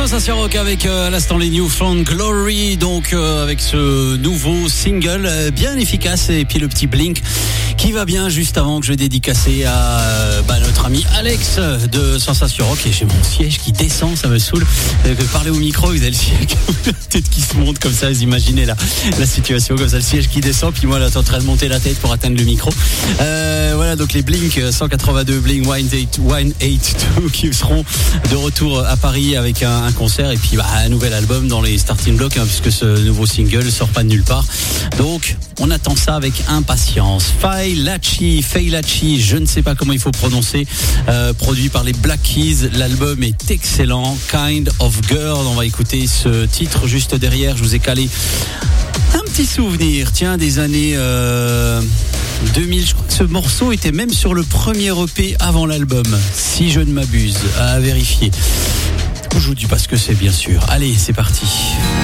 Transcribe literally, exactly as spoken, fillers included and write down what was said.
Sensation Rock avec euh, à l'instant les New Found Glory, donc euh, avec ce nouveau single euh, bien efficace, et puis le petit Blink qui va bien juste avant que je dédicacer à euh, bah, notre ami Alex de Sensation Rock. Et j'ai mon siège qui descend, ça me saoule. Euh, parler au micro, vous avez le siège tête qui se monte comme ça, vous imaginez la, la situation comme ça, le siège qui descend, puis moi là t'es en train de monter la tête pour atteindre le micro. Euh, voilà, donc les Blink cent quatre-vingt-deux, Blink cent quatre-vingt-deux qui seront de retour à Paris avec un, un concert, et puis bah, un nouvel album dans les starting blocks, hein, puisque ce nouveau single sort pas de nulle part. Donc on attend ça avec impatience. Failachi, Failachi, je ne sais pas comment il faut prononcer, euh, produit par les Black Keys. L'album est excellent, Kind of Girl. On va écouter ce titre juste derrière. Je vous ai calé un petit souvenir, tiens, des années euh, deux mille. Je crois que ce morceau était même sur le premier E P avant l'album, si je ne m'abuse, à vérifier. Je vous dis pas ce que c'est, bien sûr. Allez, c'est parti.